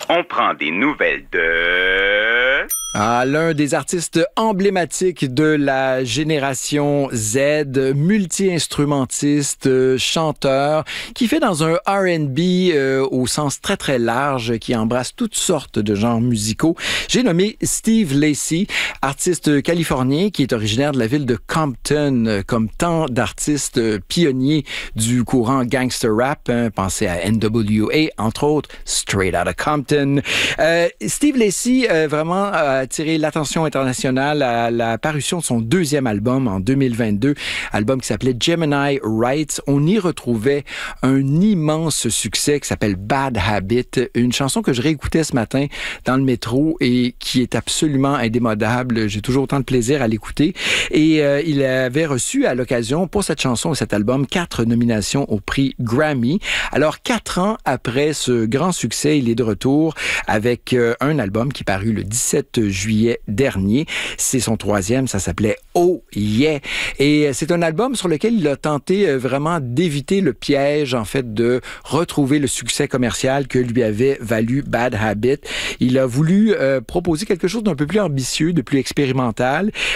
On prend des nouvelles de... L'un des artistes emblématiques de la génération Z, multi-instrumentiste, chanteur, qui fait dans un R&B au sens très très large, qui embrasse toutes sortes de genres musicaux. J'ai nommé Steve Lacy, artiste californien qui est originaire de la ville de Compton, comme tant d'artistes pionniers du courant gangster rap. Pensez à NWA, entre autres, Straight Outta Compton. Steve Lacy, vraiment attiré l'attention internationale à la parution de son deuxième album en 2022, album qui s'appelait Gemini Rights. On y retrouvait un immense succès qui s'appelle Bad Habit, une chanson que je réécoutais ce matin dans le métro et qui est absolument indémodable. J'ai toujours autant de plaisir à l'écouter. Et il avait reçu à l'occasion, pour cette chanson et cet album, 4 nominations au prix Grammy. Alors, 4 ans après ce grand succès, il est de retour avec un album qui parut le 17 juillet dernier. C'est son 3e, ça s'appelait Oh Yeah. Et c'est un album sur lequel il a tenté vraiment d'éviter le piège, en fait, de retrouver le succès commercial que lui avait valu Bad Habit. Il a voulu proposer quelque chose d'un peu plus ambitieux, de plus expérimental.